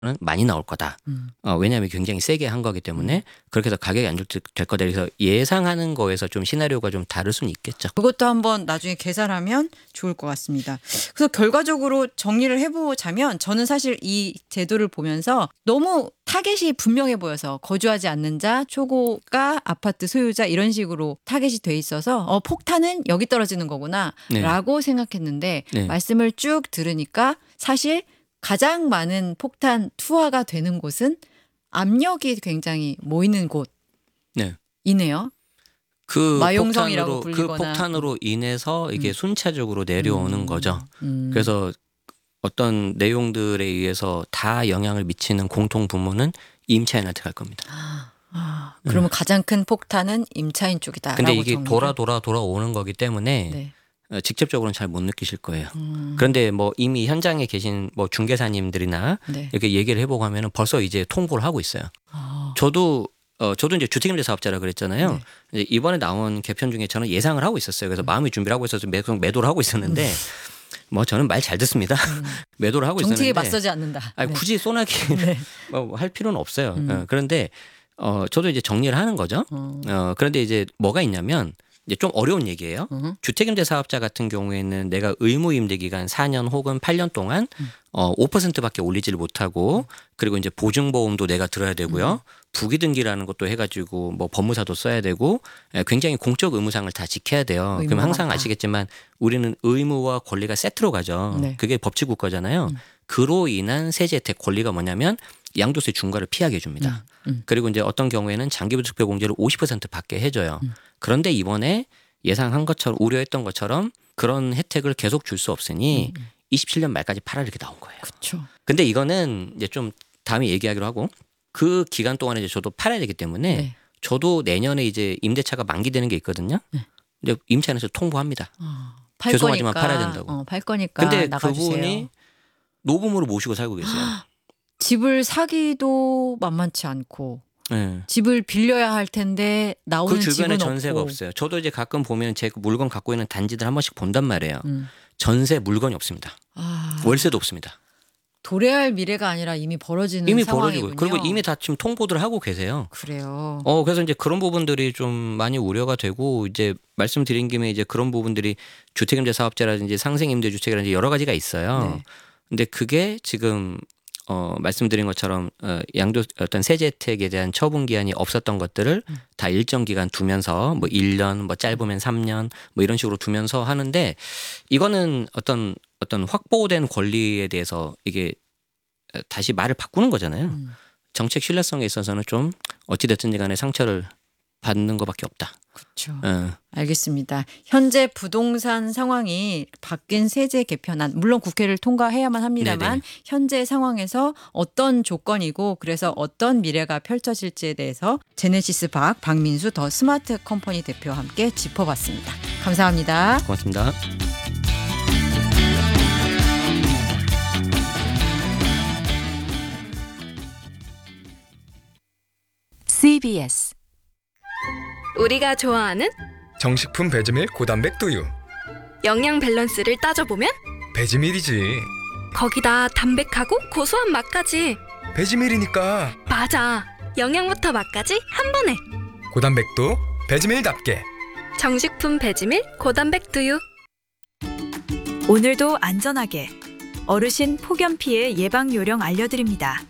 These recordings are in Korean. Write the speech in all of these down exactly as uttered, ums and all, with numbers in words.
는 많이 나올 거다. 음. 어, 왜냐하면 굉장히 세게 한 거기 때문에 그렇게 해서 가격이 안 좋을 될 거다. 그래서 예상하는 거에서 좀 시나리오가 좀 다를 수는 있겠죠. 그것도 한번 나중에 계산하면 좋을 것 같습니다. 그래서 결과적으로 정리를 해보자면 저는 사실 이 제도를 보면서 너무 타겟이 분명해 보여서 거주하지 않는 자, 초고가 아파트 소유자 이런 식으로 타겟이 돼 있어서 어, 폭탄은 여기 떨어지는 거구나 네. 라고 생각했는데 네. 말씀을 쭉 들으니까 사실 가장 많은 폭탄 투하가 되는 곳은 압력이 굉장히 모이는 네. 곳이네요. 그 마용성이라고 폭탄으로, 그 불리거나. 폭탄으로 인해서 이게 음. 순차적으로 내려오는 음. 거죠. 음. 그래서 어떤 내용들에 의해서 다 영향을 미치는 공통 분모는 임차인한테 갈 겁니다. 아, 그러면 가장 큰 폭탄은 임차인 쪽이다. 근데 이게 돌아 돌아 돌아오는 거기 때문에 네. 어, 직접적으로는 잘 못 느끼실 거예요. 음. 그런데 뭐 이미 현장에 계신 뭐 중개사님들이나 네. 이렇게 얘기를 해보고 하면은 벌써 이제 통보를 하고 있어요. 아. 저도 어 저도 이제 주택임대 사업자라 그랬잖아요. 네. 이제 이번에 나온 개편 중에 저는 예상을 하고 있었어요. 그래서 마음의 준비를 하고 있어서 매, 매도를 하고 있었는데 음. 뭐 저는 말 잘 듣습니다. 음. 매도를 하고 정책에 있었는데 맞서지 않는다. 아니, 네. 굳이 소나기 네. 뭐 할 필요는 없어요. 음. 어, 그런데 어 저도 이제 정리를 하는 거죠. 어. 어 그런데 이제 뭐가 있냐면 이제 좀 어려운 얘기예요. 어. 주택임대 사업자 같은 경우에는 내가 의무 임대 기간 사 년 혹은 팔 년 동안 음. 어 오 퍼센트밖에 올리지를 못하고 그리고 이제 보증보험도 내가 들어야 되고요. 음. 부기등기라는 것도 해가지고 뭐 법무사도 써야 되고 예, 굉장히 공적 의무상을 다 지켜야 돼요. 그럼 의무가 항상 많다. 아시겠지만 우리는 의무와 권리가 세트로 가죠. 네. 그게 법치국가잖아요. 음. 그로 인한 세제 혜택 권리가 뭐냐면 양도세 중과를 피하게 해줍니다. 음. 음. 그리고 이제 어떤 경우에는 장기부 투표 공제를 오십 퍼센트 받게 해줘요. 음. 그런데 이번에 예상한 것처럼 우려했던 것처럼 그런 혜택을 계속 줄 수 없으니 음. 이십칠 년 말까지 팔아 이렇게 나온 거예요. 그렇죠. 근데 이거는 이제 좀 다음에 얘기하기로 하고 그 기간 동안에 이제 저도 팔아야 되기 때문에 네. 저도 내년에 이제 임대차가 만기되는 게 있거든요. 네. 근데 임차인에서 통보합니다. 어, 팔 죄송하지만 거니까, 팔아야 된다고. 어, 팔 거니까 근데 나가주세요. 그분이 노부모를 모시고 살고 계세요. 집을 사기도 만만치 않고 네. 집을 빌려야 할 텐데 나오는 그 주변에 집은 전세가 없고. 없어요. 저도 이제 가끔 보면 제 물건 갖고 있는 단지들 한 번씩 본단 말이에요. 음. 전세 물건이 없습니다. 아, 월세도 없습니다. 도래할 미래가 아니라 이미 벌어지는 이미 상황이군요. 벌어지고 그리고 이미 다 지금 통보들 하고 계세요. 그래요. 어 그래서 이제 그런 부분들이 좀 많이 우려가 되고 이제 말씀드린 김에 이제 그런 부분들이 주택임대 사업자라든지 상생임대주택이라든지 여러 가지가 있어요. 네. 근데 그게 지금 어 말씀드린 것처럼 어 양도 어떤 세제 혜택에 대한 처분 기한이 없었던 것들을 음. 다 일정 기간 두면서 뭐 일 년 뭐 짧으면 삼 년 뭐 이런 식으로 두면서 하는데 이거는 어떤 어떤 확보된 권리에 대해서 이게 다시 말을 바꾸는 거잖아요. 음. 정책 신뢰성에 있어서는 좀 어찌됐든지 간에 상처를 받는 것밖에 없다. 그렇죠. 어. 알겠습니다. 현재 부동산 상황이 바뀐 세제 개편안 물론 국회를 통과해야만 합니다만 네네. 현재 상황에서 어떤 조건이고 그래서 어떤 미래가 펼쳐질지에 대해서 제네시스 박 박민수 더 스마트 컴퍼니 대표와 함께 짚어봤습니다. 감사합니다. 고맙습니다. 씨비에스 우리가 좋아하는 정식품 배지밀 고단백 두유. 영양 밸런스를 따져보면 배지밀이지. 거기다 담백하고 고소한 맛까지. 배지밀이니까 맞아. 영양부터 맛까지 한 번에. 고단백도 배지밀답게. 정식품 배지밀 고단백 두유. 오늘도 안전하게 어르신 폭염 피해 예방 요령 알려드립니다.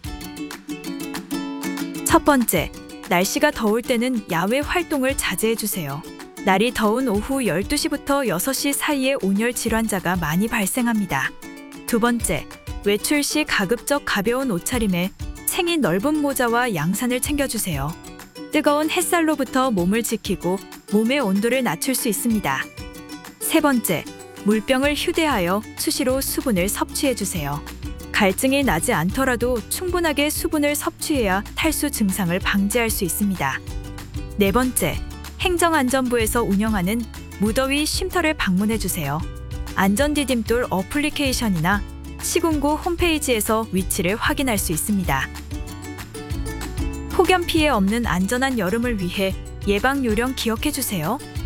첫 번째, 날씨가 더울 때는 야외 활동을 자제해 주세요. 날이 더운 오후 열두 시부터 여섯 시 사이에 온열 질환자가 많이 발생합니다. 두 번째, 외출 시 가급적 가벼운 옷차림에 생이 넓은 모자와 양산을 챙겨주세요. 뜨거운 햇살로부터 몸을 지키고 몸의 온도를 낮출 수 있습니다. 세 번째, 물병을 휴대하여 수시로 수분을 섭취해주세요. 갈증이 나지 않더라도 충분하게 수분을 섭취해야 탈수 증상을 방지할 수 있습니다. 네 번째, 행정안전부에서 운영하는 무더위 쉼터를 방문해주세요. 안전디딤돌 어플리케이션이나 시군구 홈페이지에서 위치를 확인할 수 있습니다. 폭염 피해 없는 안전한 여름을 위해 예방 요령 기억해주세요.